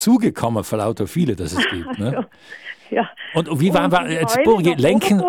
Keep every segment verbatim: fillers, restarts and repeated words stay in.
zugekommen, vor lauter viele, dass es gibt. Ne? Ja. Und wie war, war jetzt Burgi, lenken,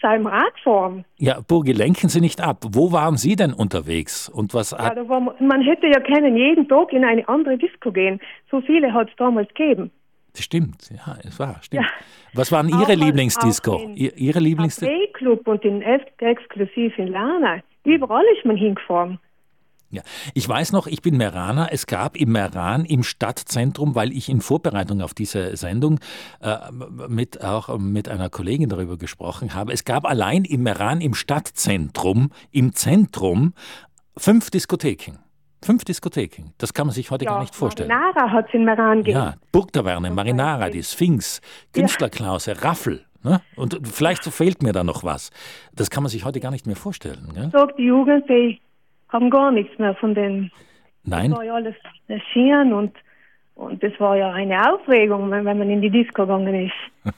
ja, Burgi, lenken Sie nicht ab. Wo waren Sie denn unterwegs? Und was ja, da war, man hätte ja können jeden Tag in eine andere Disco gehen. So viele hat es damals gegeben. Das stimmt, ja, es war, stimmt. Ja. Was waren auch Ihre Lieblingsdisco? Den Ihre Lieblingsdisco? Club und den Exklusiv in Lerna. Überall ist man hingefahren. Ja, ich weiß noch, ich bin Meraner. Es gab im Meran im Stadtzentrum, weil ich in Vorbereitung auf diese Sendung äh, mit auch mit einer Kollegin darüber gesprochen habe. Es gab allein im Meran im Stadtzentrum, im Zentrum, fünf Diskotheken. Fünf Diskotheken. Das kann man sich heute ja, gar nicht vorstellen. Marinara hat es in Meran gegeben. Ja, Burgtaverne, Marinara, die Sphinx, Künstlerklause, Raffel. Ne? Und vielleicht fehlt mir da noch was. Das kann man sich heute gar nicht mehr vorstellen. Gell? Sagt die Jugend, die haben gar nichts mehr von den. Nein. Das war ja alles Schieren und, und das war ja eine Aufregung, wenn, wenn man in die Disco gegangen ist.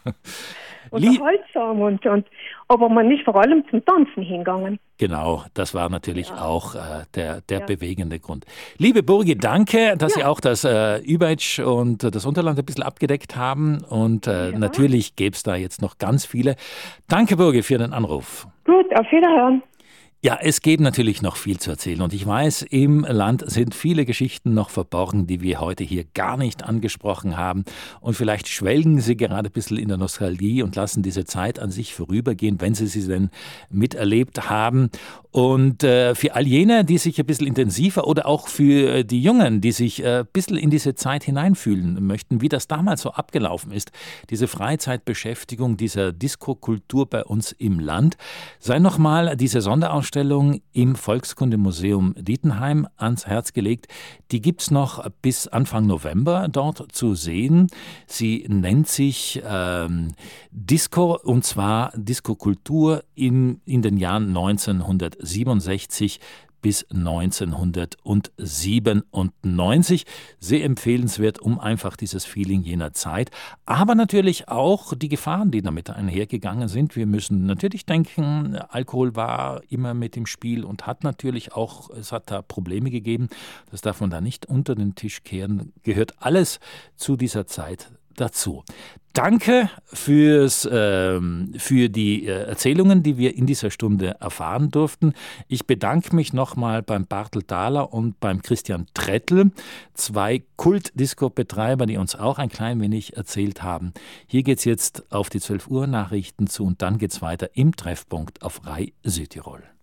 Unterhaltsam und, und aber man ist vor allem zum Tanzen hingegangen. Genau, das war natürlich ja. auch äh, der, der ja. bewegende Grund. Liebe Burgi, danke, dass ja. Sie auch das äh, Übelsch und das Unterland ein bisschen abgedeckt haben. Und äh, ja. natürlich gäbe es da jetzt noch ganz viele. Danke, Burgi, für den Anruf. Gut, auf Wiederhören. Ja, es gibt natürlich noch viel zu erzählen und ich weiß, im Land sind viele Geschichten noch verborgen, die wir heute hier gar nicht angesprochen haben und vielleicht schwelgen Sie gerade ein bisschen in der Nostalgie und lassen diese Zeit an sich vorübergehen, wenn Sie sie denn miterlebt haben. Und äh, für all jene, die sich ein bisschen intensiver oder auch für die Jungen, die sich äh, ein bisschen in diese Zeit hineinfühlen möchten, wie das damals so abgelaufen ist, diese Freizeitbeschäftigung dieser Diskokultur bei uns im Land, sei nochmal diese Sonderausstellung im Volkskundemuseum Dietenheim ans Herz gelegt. Die gibt es noch bis Anfang November dort zu sehen. Sie nennt sich ähm, Disco, und zwar Diskokultur in, in den Jahren neunzehnhundertsiebenundsechzig bis neunzehnhundertsiebenundneunzig. Sehr empfehlenswert, um einfach dieses Feeling jener Zeit, aber natürlich auch die Gefahren, die damit einhergegangen sind. Wir müssen natürlich denken, Alkohol war immer mit im Spiel und hat natürlich auch, es hat da Probleme gegeben. Das darf man da nicht unter den Tisch kehren. Gehört alles zu dieser Zeit dazu. Danke fürs, ähm, für die äh, Erzählungen, die wir in dieser Stunde erfahren durften. Ich bedanke mich nochmal beim Bartel Thaler und beim Christian Trettl, zwei Kult-Disco-Betreiber, die uns auch ein klein wenig erzählt haben. Hier geht es jetzt auf die zwölf Uhr Nachrichten zu und dann geht es weiter im Treffpunkt auf R A I Südtirol.